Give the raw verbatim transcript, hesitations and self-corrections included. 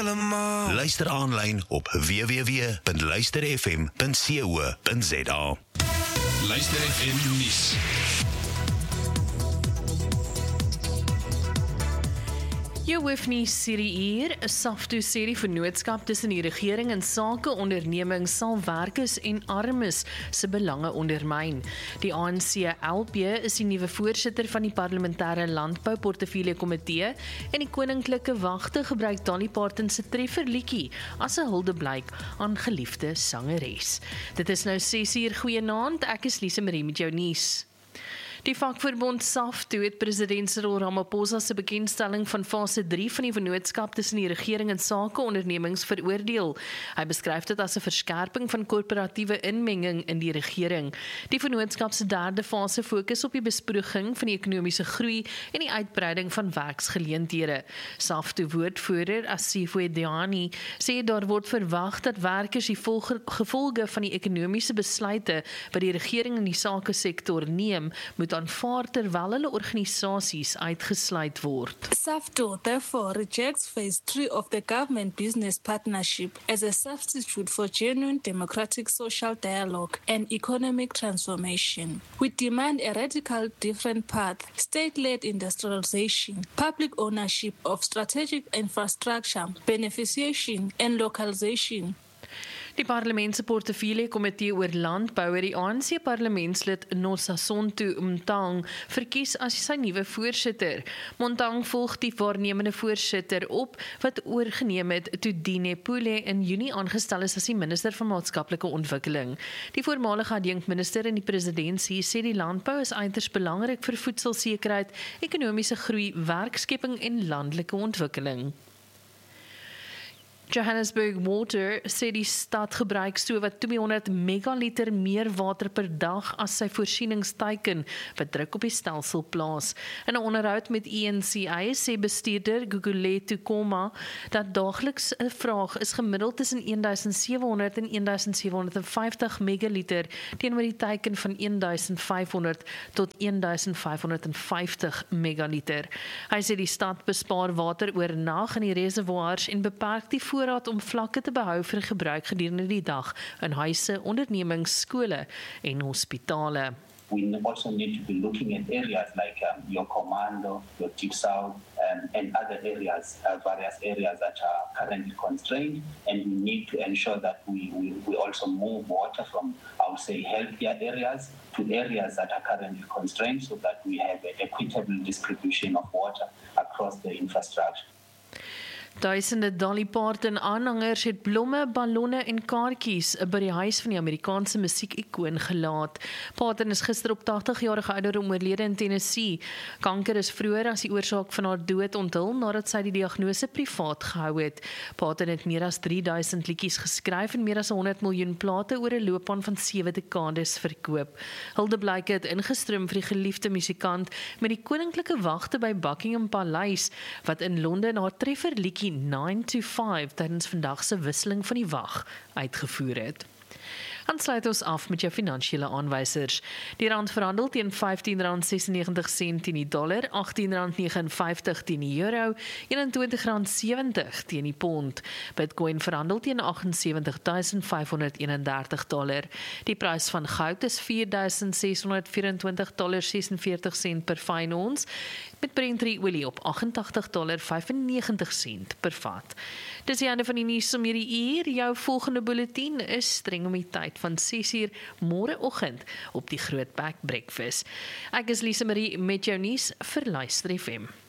helemaal. Luister aanlyn op w w w punt luister f m punt co punt z a. Luister F M nuus. Jou hoef nie serie hier, 'n SAFTU-serie vennootskap tussen die regering en sake ondernemings sal werkers en armes se belange ondermyn. Die A N C L P is die nuwe voorsitter van die parlementêre landbouportefeulje komitee en die koninklike wagte gebruik Dolly Parton se trefferliedjie as 'n huldeblyk aan geliefde sangeres. Dit is nou ses uur, goeienaand, ek is Lise Marie met jou nuus. Die vakverbond SAFTU het president Cyril Ramaphosa se bekendstelling van fase drie van die vennootskap tussen die regering en sakeondernemings veroordeel. Hy beskryf dit as 'n verskerping van korporatiewe inmenging in die regering. Die vennootskap se derde fase fokus op die besproeging van die ekonomiese groei en die uitbreiding van werksgeleenthede. SAFTU-woordvoerder Asifwe Diani sê daar word verwag dat werkers die gevolge van die ekonomiese besluite wat die regering in die sakesektor neem, moet aanvaar terwyl hulle organisasies uitgesluit word. SAFTU therefore rejects phase three of the government-business partnership as a substitute for genuine democratic social dialogue and economic transformation. We demand a radical different path, state-led industrialization, public ownership of strategic infrastructure, beneficiation and localization. Die parlementse portefeulje komitee oor landbou het die A N C parlementslid Nosasonto Mtang verkies as sy nuwe voorsitter. Mtang volg die waarnemende voorsitter op wat oorgeneem het toe Dine Pule in Junie aangestel is as die minister van maatskaplike ontwikkeling. Die voormalige adjunkminister in die presidentsie sê die landbou is uiters belangrik vir voedselsekerheid, ekonomiese groei, werkskepping en landelike ontwikkeling. Johannesburg Water sê die stad gebruik so wat tweehonderd megaliter meer water per dag as sy voorsieningsteiken wat druk op die stelsel plaas. In 'n onderhoud met E N C A sê bestuurder Gugulethu Koma dat daagliks 'n vraag is gemiddeld tussen duisend sewe honderd en duisend sewe honderd vyftig megaliter teenoor die teiken van duisend vyf honderd tot duisend vyf honderd vyftig megaliter. Hy sê die stad bespaar water oornag in die reservoirs en beperk die voorraad om vlakke te behou vir gebruik gedurende die dag in huise, ondernemings, skole en hospitale. We also need to be looking at areas like um, your commando, your deep south, um, and other areas, uh, various areas that are currently constrained, and we need to ensure that we, we, we also move water from, I would say, healthier areas to areas that are currently constrained so that we have an equitable distribution of water across the infrastructure. Duisende Dolly Parton aanhangers het blomme, ballonne en kaartjies by die huis van die Amerikaanse musiek-ikoon gelaat. Parton is gister op tagtig-jarige ouderdom oorlede in Tennessee. Kanker is vroeër as die oorsaak van haar dood onthul nadat sy die diagnose privaat gehou het. Parton het meer as drie duisend liedjies geskryf en meer as honderd miljoen plate oor 'n loopbaan van sewe dekades verkoop. Huldeblyke het ingestroom vir die geliefde musikant met die koninklike wagte by Buckingham Paleis wat in Londen haar trefferliedjie nine to five tydens vandag se wisseling van die wag uitgevoer het. Dan sluit ons af met jou finansiële aanwysers. Die rand verhandel teen vyftien rand sesennegentig sent teen die dollar, agttien rand negenenvyftig teen die euro, eenentwintig rand sewenttig teen die pond. Bitcoin verhandel teen agt sewe duisend vyf honderd eenendertig dollar. Die prys van goud is vier duisend ses honderd vyf-en-twintig dollar sesenveertig sent per fyn ons, met Brent olie op agt-en-tagtig dollar vyf-en-negentig sent per vat. Dis die einde van die nuus om hierdie uur. Jou volgende bulletin is streng om die tyd van ses uur môreoggend op die Grootbek Breakfast. Ek is Lise Marie met jou nuus vir Luister F M.